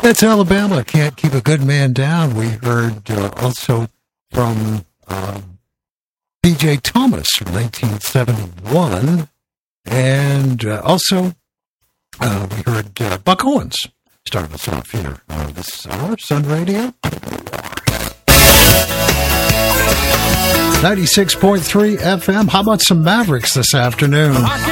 That's Alabama, Can't Keep a Good Man Down. We heard also from B.J. Thomas from 1971. And also we heard Buck Owens start us off here this hour, Sun Radio. 96.3 FM. How about some Mavericks this afternoon?